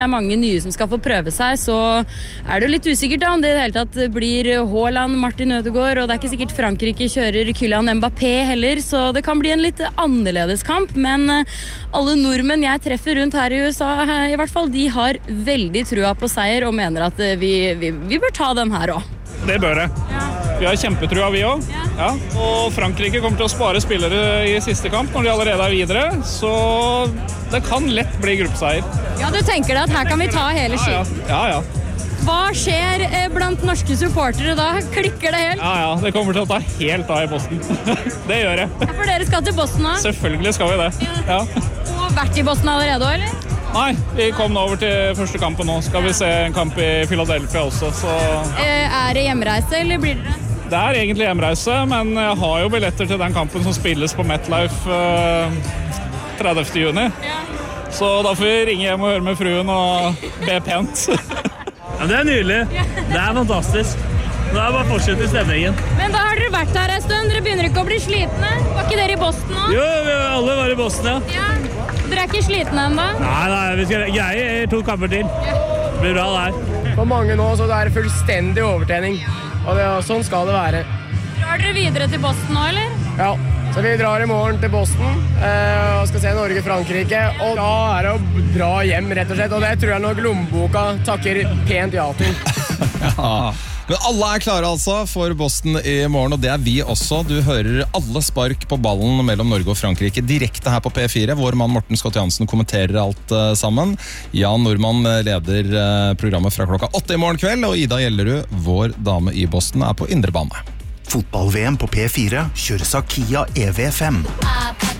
Det mange nye som skal få prøve seg, så det jo litt usikkert da, om det I det hele tatt blir Haaland, Martin Ødegaard, og det ikke sikkert Frankrike kjører Kylian Mbappé heller, så det kan bli en litt annerledes kamp, men alle nordmenn jeg treffer rundt her I USA, I hvert fall, de har veldig trua på seier og mener at vi bør ta den her også. Det bør det. Ja. Vi har kjempetrua vi også. Ja. Og Frankrike kommer til å spare spillere I siste kamp når de allerede videre, så det kan lett bli gruppeseier. Ja, du tenker deg at her kan vi ta hele skiten? Ja. Hva skjer blant norske supportere da? Klikker det helt? Ja, det kommer til å ta helt av I Boston. Det gjør det. Ja, for dere skal til Boston da? Selvfølgelig skal vi det. Ja. Og vært I Boston allerede også, eller? Nei, vi kom nå over til første kampen nå. Skal vi se en kamp I Philadelphia også, så... det hjemreise, eller blir det? Det egentlig hjemreise, men jeg har jo billetter til den kampen som spilles på MetLife 30. juni. Ja. Så da får vi ringe hjem og høre med fruen og be pent. Ja, det nydelig. Det fantastisk. Da bare fortsette stemningen. Men da har dere vært her en stund. Dere begynner ikke å bli slitne. Var ikke dere I Boston nå? Jo, alle var I Boston, ja. Dere ikke slitne ennå? Nei, vi skal greie 2 kamper til. Det blir bra der. For mange nå så det fullstendig overtrening. Og sånn skal det være. Drar dere videre til Boston nå, eller? Ja, så vi drar I morgen til Boston og skal se Norge-Frankrike. Og da det å dra hjem, rett og slett. Og det tror jeg nok lommeboka takker pent ja til. Ja. Men alle klare altså for Boston I morgen, og det vi også. Du hører alle spark på ballen mellom Norge og Frankrike direkte her på P4. Vår mann Morten Scott Jansen kommenterer alt sammen. Jan Normann leder programmet fra klokka 8 I morgen kveld, og Ida Gjellerud, vår dame I Boston, på indre bane. Fotball-VM på P4 kjøres av Kia EV5.